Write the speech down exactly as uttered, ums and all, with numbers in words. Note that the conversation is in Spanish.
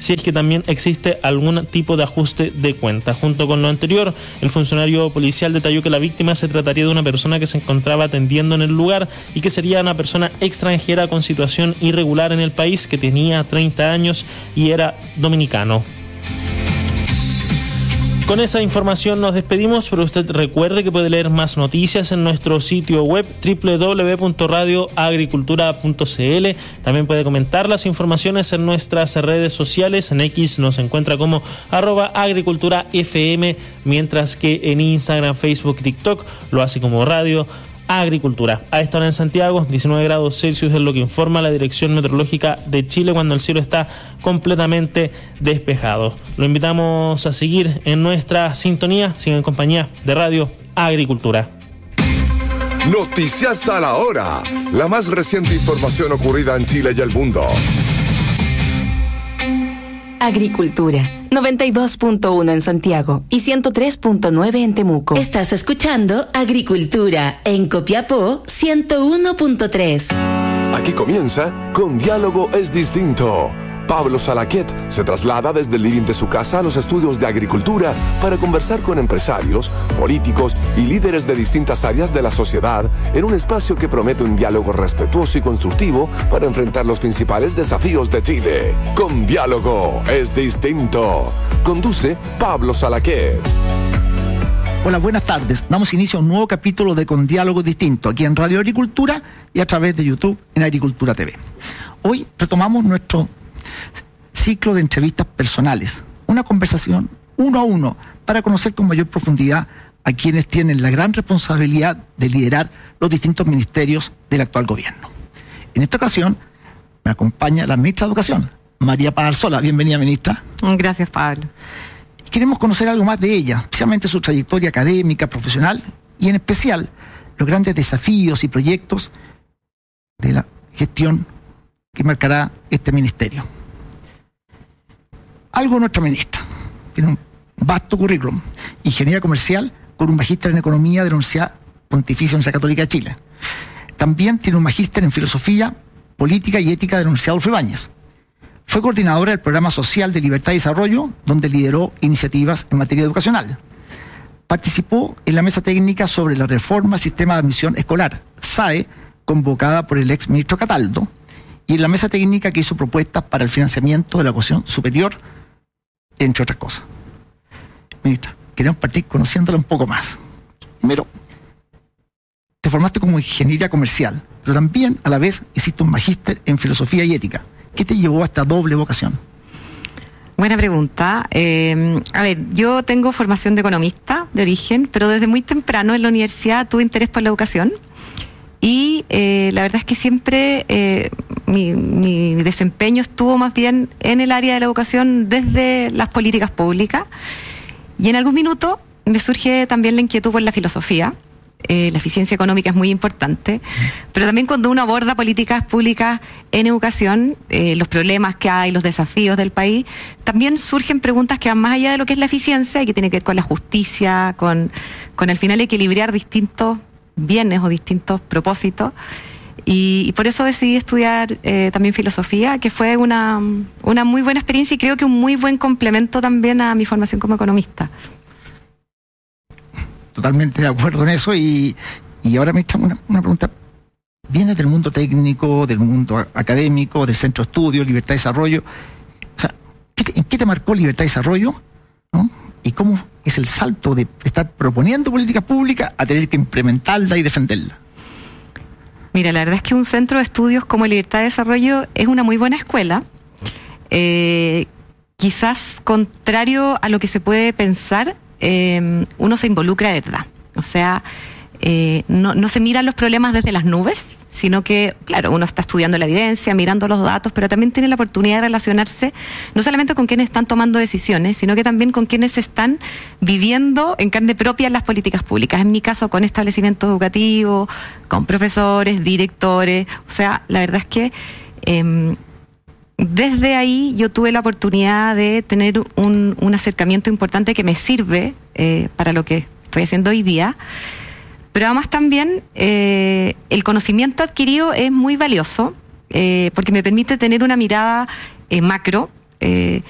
si es que también existe algún tipo de ajuste de cuenta. Junto con lo anterior, el funcionario policial detalló que la víctima se trataría de una persona que se encontraba atendiendo en el lugar y que sería una persona extranjera con situación irregular en el país, que tenía treinta años y era dominicano. Con esa información nos despedimos, pero usted recuerde que puede leer más noticias en nuestro sitio web doble u doble u doble u punto radio agricultura punto c l. También puede comentar las informaciones en nuestras redes sociales. En X nos encuentra como arroba agricultura F M, mientras que en Instagram, Facebook y TikTok lo hace como Radio Agricultura. A esta hora en Santiago, diecinueve grados Celsius es lo que informa la Dirección Meteorológica de Chile cuando el cielo está completamente despejado. Lo invitamos a seguir en nuestra sintonía, sigan en compañía de Radio Agricultura. Noticias a la hora, la más reciente información ocurrida en Chile y el mundo. Agricultura, noventa y dos punto uno en Santiago y ciento tres punto nueve en Temuco. Estás escuchando Agricultura en Copiapó ciento uno punto tres. Aquí comienza Con Diálogo es Distinto. Pablo Salaquet se traslada desde el living de su casa a los estudios de agricultura para conversar con empresarios, políticos y líderes de distintas áreas de la sociedad en un espacio que promete un diálogo respetuoso y constructivo para enfrentar los principales desafíos de Chile. Con Diálogo es Distinto. Conduce Pablo Salaquet. Hola, buenas tardes. Damos inicio a un nuevo capítulo de Con Diálogo Distinto, aquí en Radio Agricultura y a través de YouTube en Agricultura T V. Hoy retomamos nuestro ciclo de entrevistas personales, una conversación uno a uno para conocer con mayor profundidad a quienes tienen la gran responsabilidad de liderar los distintos ministerios del actual gobierno. En esta ocasión me acompaña la ministra de Educación, María Paz Arzola. Bienvenida, ministra. Gracias, Pablo. Queremos conocer algo más de ella, especialmente su trayectoria académica, profesional y en especial los grandes desafíos y proyectos de la gestión que marcará este ministerio. Algo de nuestra ministra. Tiene un vasto currículum. Ingeniería comercial con un magíster en economía de la Universidad Pontificia Universidad Católica de Chile. También tiene un magíster en filosofía, política y ética de la Universidad Adolfo Ibáñez. Fue coordinadora del Programa Social de Libertad y Desarrollo, donde lideró iniciativas en materia educacional. Participó en la mesa técnica sobre la reforma al sistema de admisión escolar, S A E, convocada por el ex ministro Cataldo, y en la mesa técnica que hizo propuestas para el financiamiento de la educación superior, entre otras cosas. Ministra, queremos partir conociéndola un poco más. Primero, te formaste como ingeniería comercial, pero también a la vez hiciste un magíster en filosofía y ética. ¿Qué te llevó a esta doble vocación? Buena pregunta. Eh, a ver, yo tengo formación de economista de origen, pero desde muy temprano en la universidad tuve interés por la educación. Y eh, la verdad es que siempre eh, mi, mi desempeño estuvo más bien en el área de la educación desde las políticas públicas. Y en algún minuto me surge también la inquietud por la filosofía. Eh, la eficiencia económica es muy importante, pero también cuando uno aborda políticas públicas en educación, eh, los problemas que hay, los desafíos del país, también surgen preguntas que van más allá de lo que es la eficiencia y que tiene que ver con la justicia, con, con al final equilibrar distintos bienes o distintos propósitos. Y, y por eso decidí estudiar eh, también filosofía, que fue una, una muy buena experiencia y creo que un muy buen complemento también a mi formación como economista. Totalmente de acuerdo en eso. Y, y ahora me echamos una, una pregunta. Vienes del mundo técnico, del mundo académico, del Centro de Estudios, Libertad y Desarrollo. O sea, ¿qué te, ¿en qué te marcó Libertad y Desarrollo? ¿No? ¿Y cómo es el salto de estar proponiendo políticas públicas a tener que implementarla y defenderla? Mira, la verdad es que un centro de estudios como Libertad de Desarrollo es una muy buena escuela. Eh, quizás contrario a lo que se puede pensar, eh, uno se involucra de verdad. O sea, eh, no, no se miran los problemas desde las nubes, sino que, claro, uno está estudiando la evidencia, mirando los datos, pero también tiene la oportunidad de relacionarse no solamente con quienes están tomando decisiones, sino que también con quienes están viviendo en carne propia las políticas públicas. En mi caso, con establecimientos educativos, con profesores, directores. O sea, la verdad es que eh, desde ahí yo tuve la oportunidad de tener un, un acercamiento importante que me sirve eh, para lo que estoy haciendo hoy día. Pero además también eh, el conocimiento adquirido es muy valioso eh, porque me permite tener una mirada eh, macro. Eh,